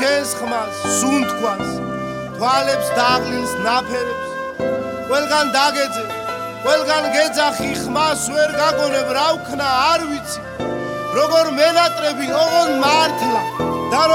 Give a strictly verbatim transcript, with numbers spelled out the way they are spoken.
შენს ხმას, სუნთქვას, თვალებს დაღლილს ნაფერებს. ყველგან დაგეძე, ყველგან გეძახი ხმას ვერ გაგონებ რა ვქნა არ ვიცი. როგორ მენატრები, ოღონ მართლა